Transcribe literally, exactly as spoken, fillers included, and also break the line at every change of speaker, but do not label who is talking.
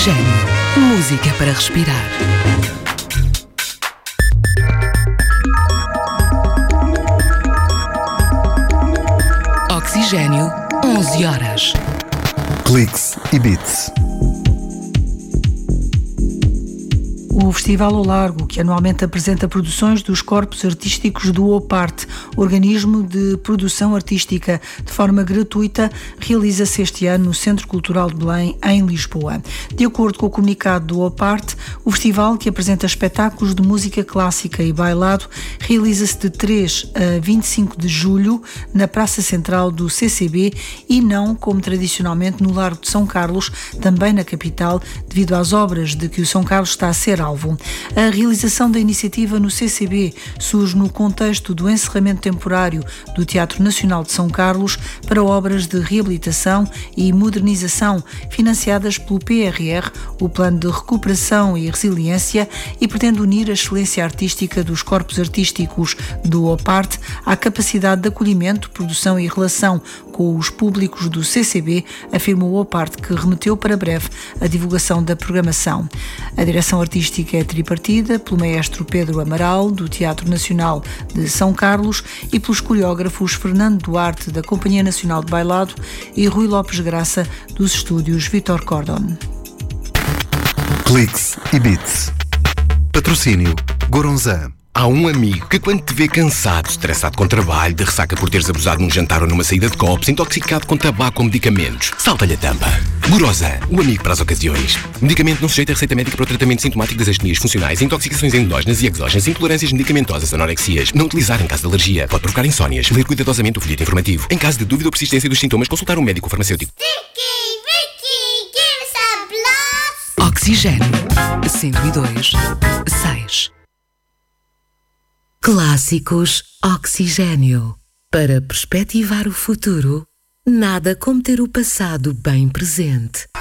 Oxigênio. Música para respirar. Oxigênio, onze horas.
Cliques e Beats.
O Festival ao Largo, que anualmente apresenta produções dos corpos artísticos do OPARTE, organismo de produção artística, de forma gratuita, realiza-se este ano no Centro Cultural de Belém, em Lisboa. De acordo com o comunicado do OPARTE, o festival, que apresenta espetáculos de música clássica e bailado, realiza-se de três a vinte e cinco de julho na Praça Central do C C B e não, como tradicionalmente, no Largo de São Carlos, também na capital, devido às obras de que o São Carlos está a ser alvo. A realização da iniciativa no C C B surge no contexto do encerramento temporário do Teatro Nacional de São Carlos para obras de reabilitação e modernização financiadas pelo P R R, o Plano de Recuperação e Resiliência, e pretende unir a excelência artística dos corpos artísticos do OPARTE à capacidade de acolhimento, produção e relação com os públicos do C C B, afirmou o OPARTE, que remeteu para breve a divulgação da programação. A direção artística é tripartida pelo maestro Pedro Amaral, do Teatro Nacional de São Carlos, e pelos coreógrafos Fernando Duarte, da Companhia Nacional de Bailado, e Rui Lopes Graça, dos estúdios Vitor Cordon.
Cliques e Beats. Patrocínio Goronzan.
Há um amigo que, quando te vê cansado, estressado com trabalho, de ressaca por teres abusado num jantar ou numa saída de copos, intoxicado com tabaco ou medicamentos, salta-lhe a tampa. Goronzan, o amigo para as ocasiões. Medicamento não sujeito a receita médica para o tratamento sintomático das astenias funcionais, intoxicações endógenas e exógenas, intolerâncias medicamentosas, anorexias. Não utilizar em caso de alergia. Pode provocar insónias. Ler cuidadosamente o folheto informativo. Em caso de dúvida ou persistência dos sintomas, consultar um médico ou farmacêutico.
Vicky, Vicky, give us a blast!
Oxigênio, cento e dois, seis. Clássicos Oxigênio. Para perspectivar o futuro, nada como ter o passado bem presente.